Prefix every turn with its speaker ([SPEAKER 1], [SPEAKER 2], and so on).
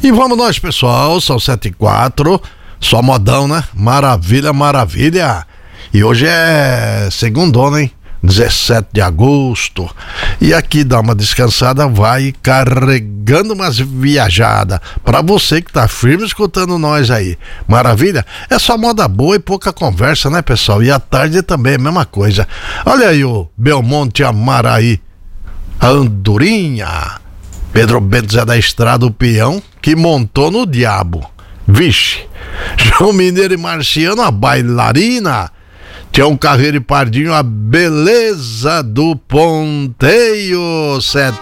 [SPEAKER 1] E vamos nós, pessoal, são 7h04, só modão, né? Maravilha, maravilha. E hoje é segundona, hein? 17 de agosto. E aqui dá uma descansada, vai carregando umas viajadas pra você que tá firme escutando nós aí. Maravilha? É só moda boa e pouca conversa, né, pessoal? E à tarde também é a mesma coisa. Olha aí o Belmonte Amaraí, a Andorinha. Pedro Bento Zé da Estrada, o peão que montou no diabo. Vixe. João Mineiro e Marciano, a bailarina. Tião Carreiro e Pardinho, a beleza do ponteio. 7